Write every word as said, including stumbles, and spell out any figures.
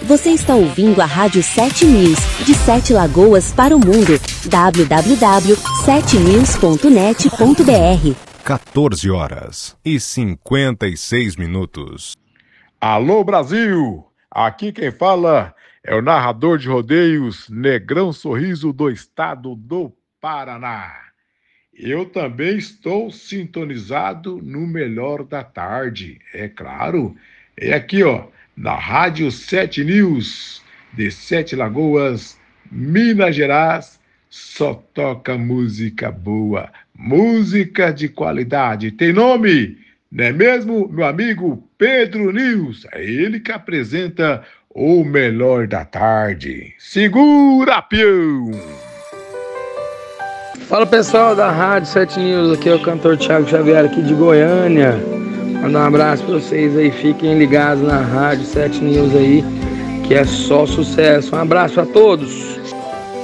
Você está ouvindo a Rádio sete News, de Sete Lagoas para o mundo. w w w ponto sete news ponto net ponto b r. quatorze horas e cinquenta e seis minutos. Alô, Brasil! Aqui quem fala é o narrador de rodeios Negrão Sorriso do estado do Paraná. Eu também estou sintonizado no Melhor da Tarde, é claro. É aqui, ó, na Rádio sete News, de Sete Lagoas, Minas Gerais, só toca música boa, música de qualidade. Tem nome, não é mesmo, meu amigo Pedro News? É ele que apresenta o Melhor da Tarde. Segura, peão! Fala, pessoal da Rádio sete News, aqui é o cantor Thiago Xavier aqui de Goiânia. Manda um abraço pra vocês aí, fiquem ligados na Rádio sete News aí, que é só sucesso. Um abraço a todos.